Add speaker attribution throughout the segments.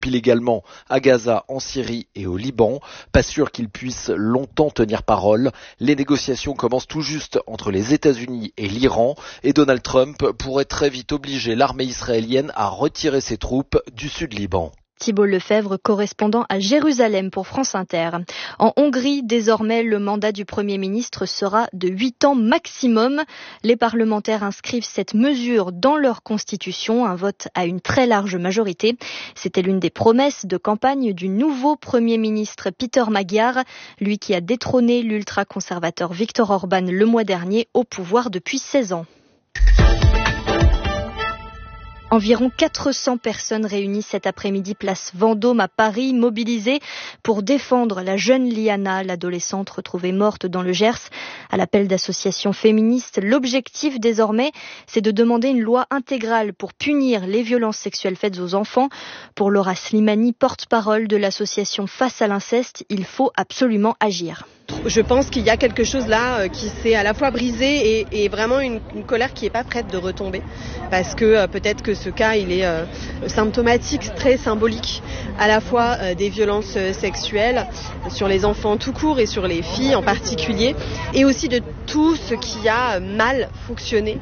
Speaker 1: pile également à Gaza, en Syrie et au Liban. Pas sûr qu'ils puissent longtemps tenir parole. Les négociations commencent tout juste entre les États-Unis et l'Iran et Donald Trump pourrait très vite obliger l'armée israélienne à retirer ses troupes du sud Liban.
Speaker 2: Thibault Lefebvre, correspondant à Jérusalem pour France Inter. En Hongrie, désormais, le mandat du Premier ministre sera de 8 ans maximum. Les parlementaires inscrivent cette mesure dans leur constitution, un vote à une très large majorité. C'était l'une des promesses de campagne du nouveau Premier ministre Péter Magyar, lui qui a détrôné l'ultra-conservateur Viktor Orban le mois dernier au pouvoir depuis 16 ans. Environ 400 personnes réunies cet après-midi place Vendôme à Paris, mobilisées pour défendre la jeune Liana, l'adolescente retrouvée morte dans le Gers. À l'appel d'associations féministes, l'objectif désormais, c'est de demander une loi intégrale pour punir les violences sexuelles faites aux enfants. Pour Laura Slimani, porte-parole de l'association Face à l'inceste, il faut absolument agir.
Speaker 3: Je pense qu'il y a quelque chose là qui s'est à la fois brisé et vraiment une colère qui n'est pas prête de retomber. Parce que peut-être que ce cas, il est symptomatique, très symbolique, à la fois des violences sexuelles sur les enfants tout court et sur les filles en particulier, et aussi de tout ce qui a mal fonctionné.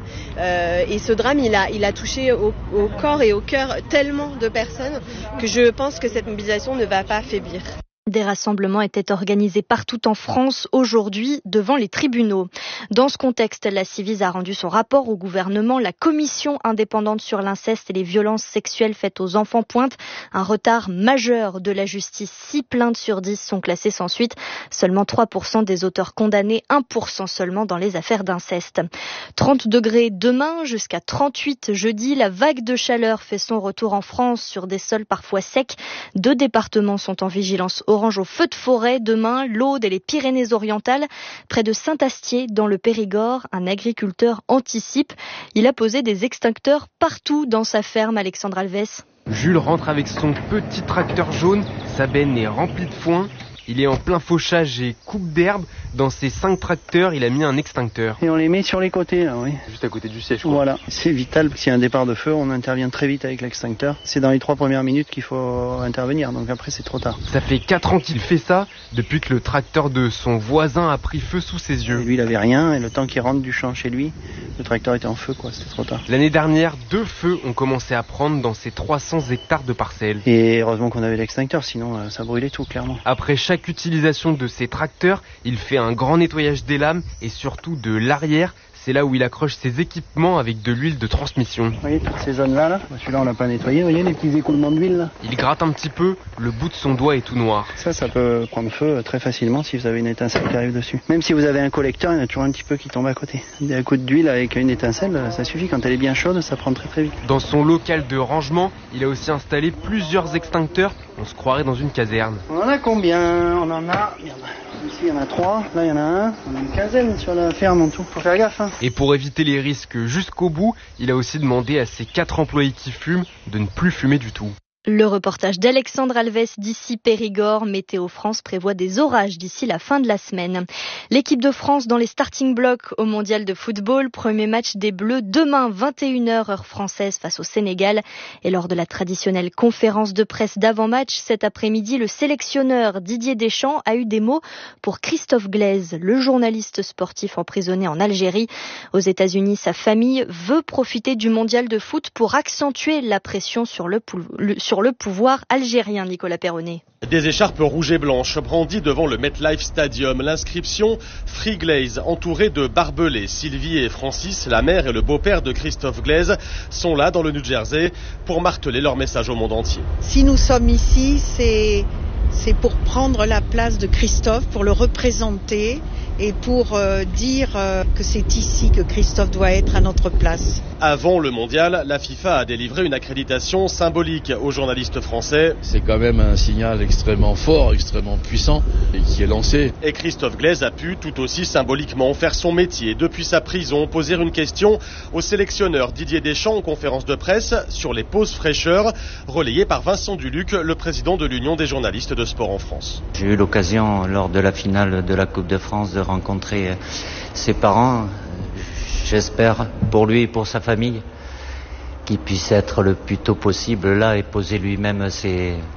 Speaker 3: Et ce drame, il a touché au corps et au cœur tellement de personnes que je pense que cette mobilisation ne va pas faiblir.
Speaker 2: Des rassemblements étaient organisés partout en France aujourd'hui devant les tribunaux. Dans ce contexte, la Ciivise a rendu son rapport au gouvernement. La commission indépendante sur l'inceste et les violences sexuelles faites aux enfants pointe un retard majeur de la justice. 6 plaintes sur 10 sont classées sans suite. Seulement 3% des auteurs condamnés, 1% seulement dans les affaires d'inceste. 30 degrés demain, jusqu'à 38 jeudi. La vague de chaleur fait son retour en France sur des sols parfois secs. 2 départements sont en vigilance orange au feu de forêt demain, l'Aude et les Pyrénées-Orientales. Près de Saint-Astier, dans le Périgord, un agriculteur anticipe. Il a posé des extincteurs partout dans sa ferme, Alexandre Alves.
Speaker 4: Jules rentre avec son petit tracteur jaune, sa benne est remplie de foin. Il est en plein fauchage et coupe d'herbe. Dans ses 5 tracteurs, il a mis un extincteur.
Speaker 5: Et on les met sur les côtés, là, oui.
Speaker 4: Juste à côté du siège, quoi.
Speaker 5: Voilà, c'est vital. S'il y a un départ de feu, on intervient très vite avec l'extincteur. C'est dans les 3 premières minutes qu'il faut intervenir, donc après c'est trop tard.
Speaker 4: Ça fait 4 ans qu'il fait ça, depuis que le tracteur de son voisin a pris feu sous ses yeux.
Speaker 5: Et lui, il avait rien, et le temps qu'il rentre du champ chez lui, le tracteur était en feu, quoi. C'était trop tard.
Speaker 4: L'année dernière, 2 feux ont commencé à prendre dans ces 300 hectares de parcelles.
Speaker 5: Et heureusement qu'on avait l'extincteur, sinon ça brûlait tout, clairement.
Speaker 4: Après chaque utilisation de ces tracteurs, il fait un grand nettoyage des lames et surtout de l'arrière. C'est là où il accroche ses équipements avec de l'huile de transmission.
Speaker 5: Vous voyez toutes ces zones-là, celui-là on l'a pas nettoyé, vous voyez les petits écoulements d'huile là.
Speaker 4: Il gratte un petit peu, le bout de son doigt est tout noir.
Speaker 5: Ça peut prendre feu très facilement si vous avez une étincelle qui arrive dessus. Même si vous avez un collecteur, il y en a toujours un petit peu qui tombe à côté. Un coup d'huile avec une étincelle, ça suffit. Quand elle est bien chaude, ça prend très très vite.
Speaker 4: Dans son local de rangement, il a aussi installé plusieurs extincteurs. On se croirait dans une caserne.
Speaker 5: On en a combien? On en a... Ici, il y en a 3, là, il y en a un. On a une quinzaine sur la ferme en tout. Faut faire gaffe, hein.
Speaker 4: Et pour éviter les risques jusqu'au bout, il a aussi demandé à ses 4 employés qui fument de ne plus fumer du tout.
Speaker 2: Le reportage d'Alexandre Alves d'ici Périgord. Météo France prévoit des orages d'ici la fin de la semaine. L'équipe de France dans les starting blocks au mondial de football. Premier match des Bleus demain 21h heure française face au Sénégal. Et lors de la traditionnelle conférence de presse d'avant-match cet après-midi, le sélectionneur Didier Deschamps a eu des mots pour Christophe Glaise, le journaliste sportif emprisonné en Algérie. Aux États-Unis, sa famille veut profiter du mondial de foot pour accentuer la pression sur le pouvoir algérien, Nicolas Perronnet.
Speaker 6: Des écharpes rouges et blanches brandies devant le MetLife Stadium. L'inscription Free Glaze, entourée de barbelés. Sylvie et Francis, la mère et le beau-père de Christophe Glaise, sont là dans le New Jersey pour marteler leur message au monde entier.
Speaker 7: Si nous sommes ici, c'est pour prendre la place de Christophe, pour le représenter et pour dire que c'est ici que Christophe doit être à notre place.
Speaker 6: Avant le mondial, la FIFA a délivré une accréditation symbolique aux journalistes français.
Speaker 8: C'est quand même un signal extrêmement fort, extrêmement puissant et qui est lancé.
Speaker 6: Et Christophe Glaise a pu tout aussi symboliquement faire son métier depuis sa prison, poser une question au sélectionneur Didier Deschamps en conférence de presse sur les pauses fraîcheurs, relayée par Vincent Duluc, le président de l'Union des journalistes de sport en France.
Speaker 9: J'ai eu l'occasion lors de la finale de la Coupe de France de rencontrer ses parents. J'espère pour lui et pour sa famille qu'il puisse être le plus tôt possible là et poser lui-même ses